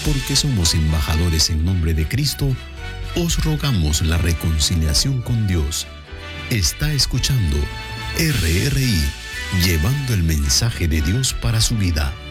porque somos embajadores en nombre de Cristo, os rogamos la reconciliación con Dios. Está escuchando RRI, llevando el mensaje de Dios para su vida.